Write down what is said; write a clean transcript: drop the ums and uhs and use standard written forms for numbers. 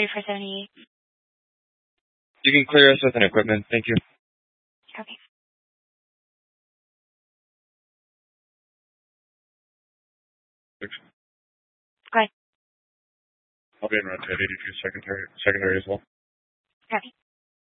3478. You can clear us with an equipment. Thank you. Okay. Go ahead. I'll be in rotate 82 secondary as well. Copy.